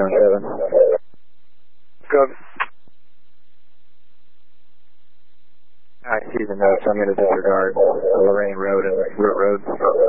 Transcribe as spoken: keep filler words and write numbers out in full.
on seven. Go. I see the notes. I'm going to disregard Lorraine Road and Root Road.